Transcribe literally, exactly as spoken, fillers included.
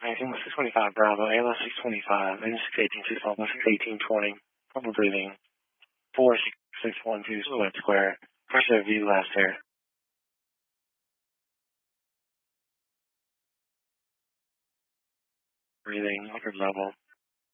Anything six twenty-five Bravo, A L S six twenty-five, N six eighteen six Alpha, six eighteen twenty, proper breathing, four six six one two, Silhouette Square, first air view, last air. Breathing, upper level.